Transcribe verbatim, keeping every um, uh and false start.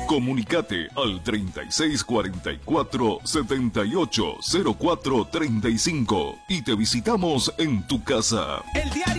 Comunicate al treinta y seis cuarenta y cuatro, setenta y ocho cero cuatro treinta y cinco y te visitamos en tu casa. El diario